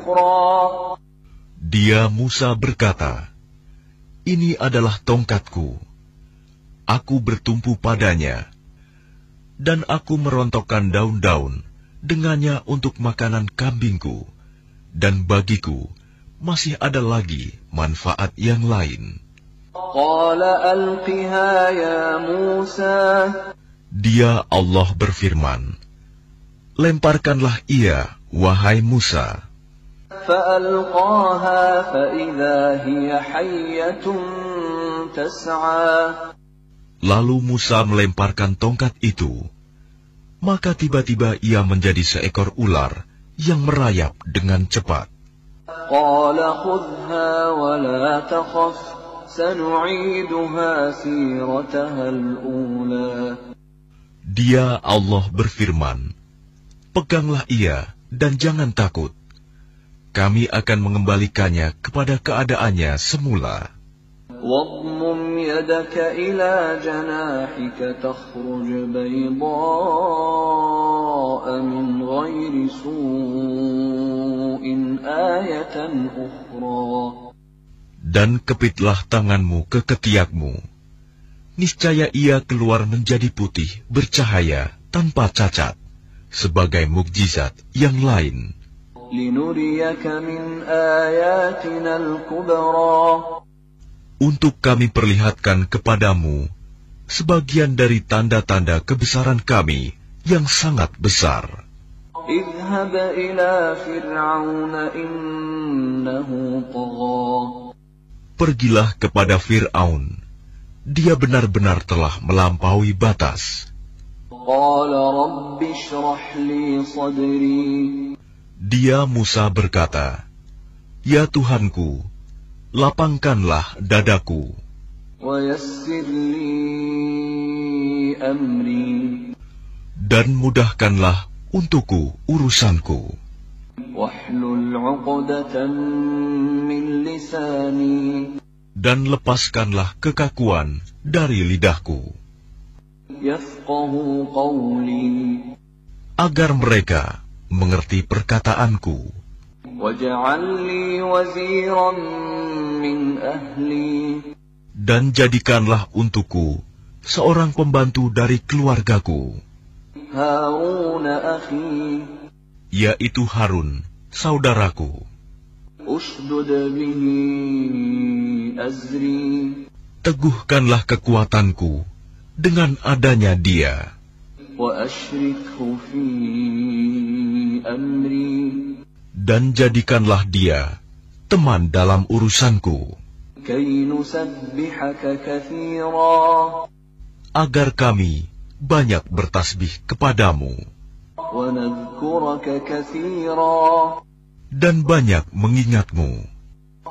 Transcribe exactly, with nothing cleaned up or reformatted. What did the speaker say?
أخرى. Dia Musa berkata, "Ini adalah tongkatku. Aku bertumpu padanya, dan aku merontokkan daun-daun dengannya untuk makanan kambingku, dan bagiku masih ada lagi manfaat yang lain." قال ألقها يا موسى. Dia Allah berfirman, "Lemparkanlah ia, wahai Musa." فألقاها فإذا هي حية تسعى. Lalu Musa melemparkan tongkat itu, maka tiba-tiba ia menjadi seekor ular yang merayap dengan cepat. قال خذها ولا تخف سنعيدها سيرتها الأولى. Dia Allah berfirman, "Peganglah ia dan jangan takut. Kami akan mengembalikannya kepada keadaannya semula." واضمم يدك إلى جناحك تخرج بيضاء من غير سوء آية أخرى. Dan kepitlah tanganmu ke ketiakmu. Niscaya ia keluar menjadi putih, bercahaya, tanpa cacat, sebagai mukjizat yang lain. لنريك من آياتنا الكبرى. Untuk kami perlihatkan kepadamu sebagian dari tanda-tanda kebesaran kami yang sangat besar. اذهب إلى فرعون إنه طغى. Pergilah kepada Fir'aun. Dia benar-benar telah melampaui batas. قال رب اشرح لي صدري. Dia Musa berkata, "Ya Tuhanku, lapangkanlah dadaku, ويسر لي أمري. dan mudahkanlah untukku urusanku, واحلل عقدة من لساني. dan lepaskanlah kekakuan dari lidahku, يفقهوا قولي. agar mereka mengerti perkataanku. واجعل لي وزيرا من أهلي. Dan jadikanlah untukku seorang pembantu dari keluargaku, هارون أخي. yaitu Harun, saudaraku. أشدد به أزري. Teguhkanlah kekuatanku dengan adanya dia, وأشركه في أمري. dan jadikanlah dia teman dalam urusanku, كي نسبحك كثيرا. agar kami banyak bertasbih kepadamu, ونذكرك كثيرا. dan banyak mengingatmu.